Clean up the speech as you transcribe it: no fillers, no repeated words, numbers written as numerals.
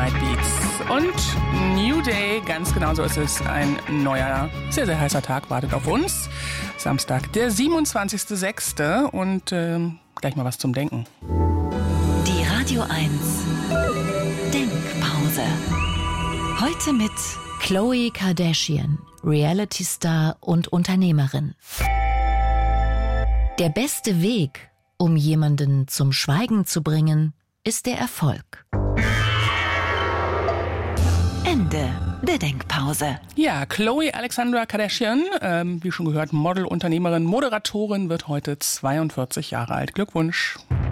Night Beats und New Day, ganz genau so ist es. Ein neuer, sehr, sehr heißer Tag wartet auf uns. Samstag, der 27.06. und gleich mal was zum Denken. Die Radio 1 Denkpause. Heute mit Khloe Kardashian, Reality-Star und Unternehmerin. Der beste Weg, um jemanden zum Schweigen zu bringen, ist der Erfolg. Ende der Denkpause. Ja, Khloe Alexandra Kardashian, wie schon gehört, Model, Unternehmerin, Moderatorin, wird heute 42 Jahre alt. Glückwunsch.